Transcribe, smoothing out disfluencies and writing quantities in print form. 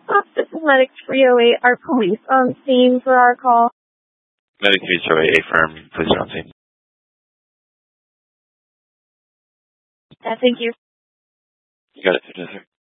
This is Medic 308. Our police on scene for our call. Medic 308, firm. Police are on scene. Thank you. You got it, sir.